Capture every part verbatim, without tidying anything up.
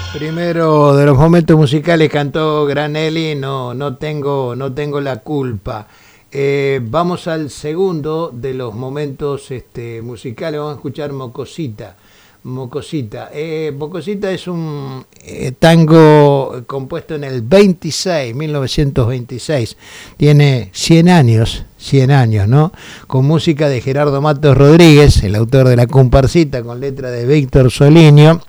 Primero de los momentos musicales cantó Granelli, no, no tengo, no tengo la culpa. Eh, vamos al segundo de los momentos este, musicales, vamos a escuchar Mocosita. Mocosita. Eh, Mocosita es un eh, tango compuesto en el veintiséis, mil novecientos veintiséis. Tiene cien años, cien años, ¿no? Con música de Gerardo Matos Rodríguez, el autor de La Comparsita, con letra de Víctor Soliño.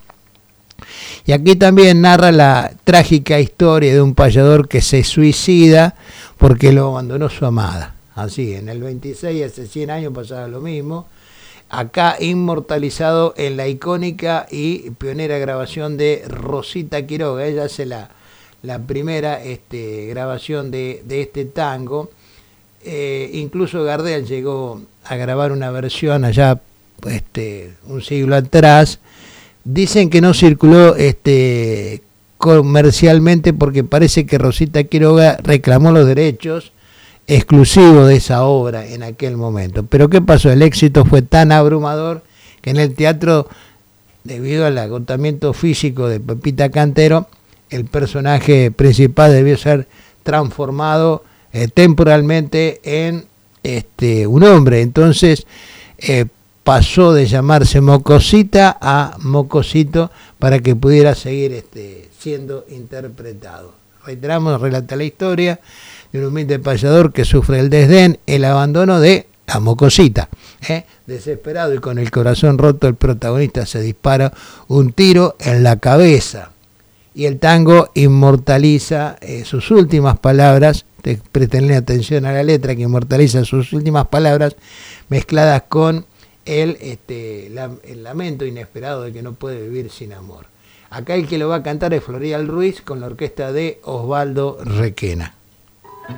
Y aquí también narra la trágica historia de un payador que se suicida porque lo abandonó su amada. Así, en el veintiséis, hace cien años pasaba lo mismo. Acá inmortalizado en la icónica y pionera grabación de Rosita Quiroga. Ella hace la, la primera este, grabación de, de este tango. Eh, incluso Gardel llegó a grabar una versión allá este, un siglo atrás. Dicen que no circuló este, comercialmente porque parece que Rosita Quiroga reclamó los derechos exclusivos de esa obra en aquel momento. Pero ¿qué pasó? El éxito fue tan abrumador que en el teatro, debido al agotamiento físico de Pepita Cantero, el personaje principal debió ser transformado eh, temporalmente en este, un hombre. Entonces, eh, pasó de llamarse Mocosita a Mocosito para que pudiera seguir este, siendo interpretado. Reiteramos, relata la historia de un humilde payador que sufre el desdén, el abandono de la Mocosita. ¿eh? Desesperado y con el corazón roto, el protagonista se dispara un tiro en la cabeza. Y el tango inmortaliza eh, sus últimas palabras, presten atención a la letra, que inmortaliza sus últimas palabras mezcladas con El, este, la, el lamento inesperado de que no puede vivir sin amor. Acá el que lo va a cantar es Florial Ruiz con la orquesta de Osvaldo Requena.